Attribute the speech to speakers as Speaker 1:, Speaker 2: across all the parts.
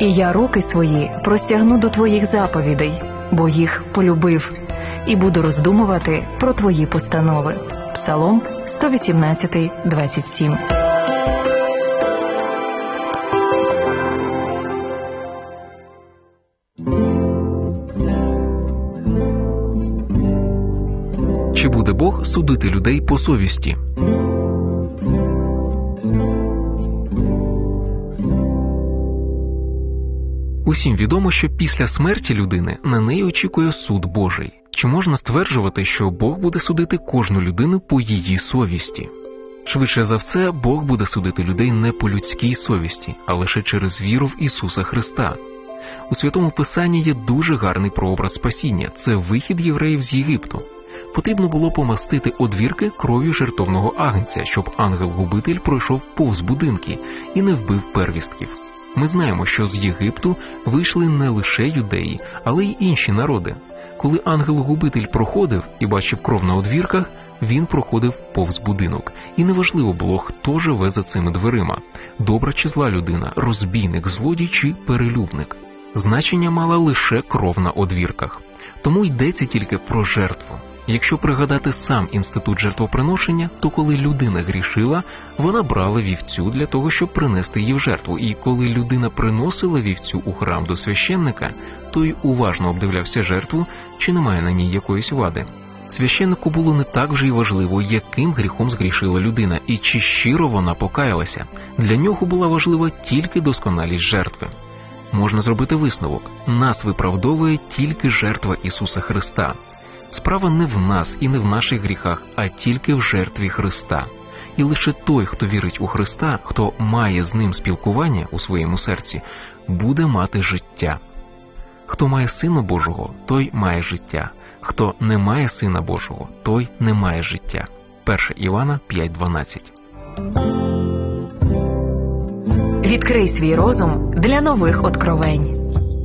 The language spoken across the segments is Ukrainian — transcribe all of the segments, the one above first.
Speaker 1: І я руки свої простягну до твоїх заповідей, бо їх полюбив, і буду роздумувати про твої постанови. Псалом 118, 27.
Speaker 2: Чи буде Бог судити людей по совісті? Усім відомо, що після смерті людини на неї очікує суд Божий. Чи можна стверджувати, що Бог буде судити кожну людину по її совісті? Швидше за все, Бог буде судити людей не по людській совісті, а лише через віру в Ісуса Христа. У Святому Писанні є дуже гарний прообраз спасіння – це вихід євреїв з Єгипту. Потрібно було помастити одвірки кров'ю жертовного агнця, щоб ангел-губитель пройшов повз будинки і не вбив первістків. Ми знаємо, що з Єгипту вийшли не лише юдеї, але й інші народи. Коли ангел-губитель проходив і бачив кров на одвірках, він проходив повз будинок. І неважливо було, хто живе за цими дверима – добра чи зла людина, розбійник, злодій чи перелюбник. Значення мала лише кров на одвірках. Тому йдеться тільки про жертву. Якщо пригадати сам інститут жертвоприношення, то коли людина грішила, вона брала вівцю для того, щоб принести її в жертву. І коли людина приносила вівцю у храм до священника, той уважно обдивлявся жертву, чи немає на ній якоїсь вади. Священнику було не так вже й важливо, яким гріхом згрішила людина і чи щиро вона покаялася. Для нього була важлива тільки досконалість жертви. Можна зробити висновок – нас виправдовує тільки жертва Ісуса Христа. Справа не в нас і не в наших гріхах, а тільки в жертві Христа. І лише той, хто вірить у Христа, хто має з Ним спілкування у своєму серці, буде мати життя. Хто має Сина Божого, той має життя. Хто не має Сина Божого, той не має життя. 1 Івана 5:12.
Speaker 1: Відкрий свій розум для нових откровень.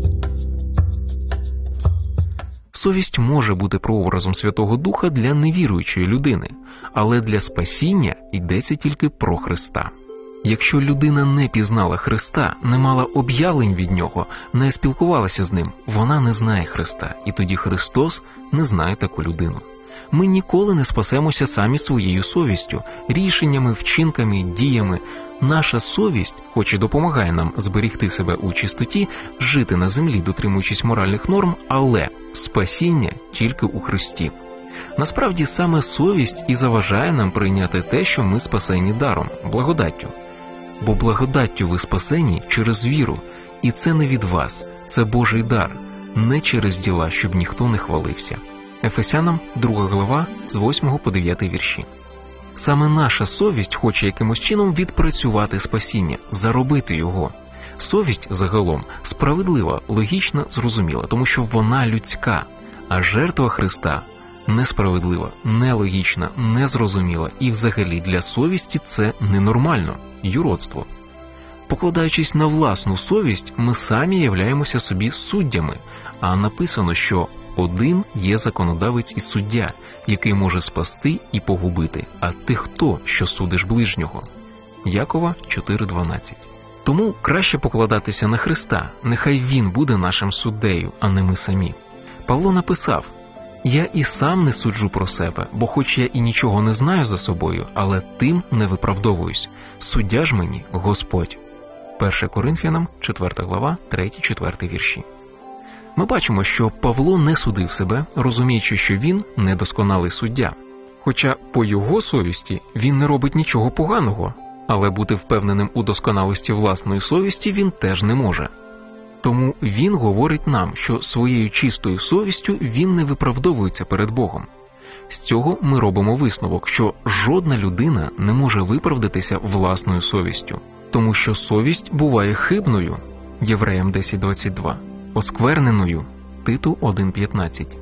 Speaker 2: Совість може бути прообразом Святого Духа для невіруючої людини, але для спасіння йдеться тільки про Христа. Якщо людина не пізнала Христа, не мала об'явлень від Нього, не спілкувалася з Ним, вона не знає Христа, і тоді Христос не знає таку людину. Ми ніколи не спасемося самі своєю совістю, рішеннями, вчинками, діями. Наша совість, хоч і допомагає нам зберігти себе у чистоті, жити на землі, дотримуючись моральних норм, але спасіння тільки у Христі. Насправді саме совість і заважає нам прийняти те, що ми спасені даром, благодаттю. Бо благодаттю ви спасені через віру, і це не від вас, це Божий дар, не через діла, щоб ніхто не хвалився. Ефесянам 2 глава з 8 по 9 вірші. Саме наша совість хоче якимось чином відпрацювати спасіння, заробити його. Совість загалом справедлива, логічна, зрозуміла, тому що вона людська, а жертва Христа несправедлива, нелогічна, незрозуміла і взагалі для совісті це ненормально, юродство. Покладаючись на власну совість, ми самі являємося собі суддями, а написано, що один є законодавець і суддя, який може спасти і погубити, а ти хто, що судиш ближнього? Якова 4:12. Тому краще покладатися на Христа, нехай Він буде нашим суддею, а не ми самі. Павло написав: «Я і сам не суджу про себе, бо хоч я і нічого не знаю за собою, але тим не виправдовуюсь. Суддя ж мені Господь». 1 Коринфянам 4 глава 3-4 вірші. Ми бачимо, що Павло не судив себе, розуміючи, що він недосконалий суддя. Хоча по його совісті він не робить нічого поганого, але бути впевненим у досконалості власної совісті він теж не може. Тому він говорить нам, що своєю чистою совістю він не виправдовується перед Богом. З цього ми робимо висновок, що жодна людина не може виправдатися власною совістю, тому що совість буває хибною, Євреям 10:22, оскверненою, Титу 1:15.